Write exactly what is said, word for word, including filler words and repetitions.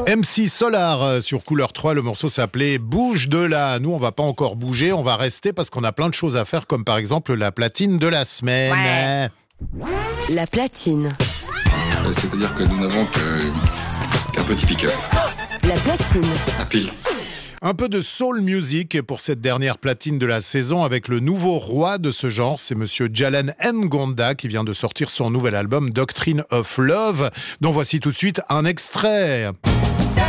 M C Solar euh, sur Couleur trois, le morceau s'appelait Bouge de là. Nous, on va pas encore bouger, on va rester parce qu'on a plein de choses à faire, comme par exemple la platine de la semaine. Ouais. La platine. Euh, C'est-à-dire que nous n'avons que- qu'un petit pick-up. La platine. À pile. Un peu de soul music pour cette dernière platine de la saison avec le nouveau roi de ce genre, c'est monsieur Jalan Ngonda qui vient de sortir son nouvel album Doctrine of Love, dont voici tout de suite un extrait.